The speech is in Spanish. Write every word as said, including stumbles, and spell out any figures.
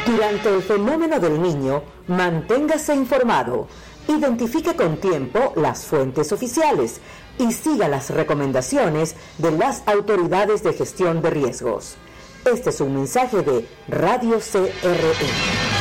Durante el fenómeno del Niño, manténgase informado, identifique con tiempo las fuentes oficiales y siga las recomendaciones de las autoridades de gestión de riesgos. Este es un mensaje de Radio C R E.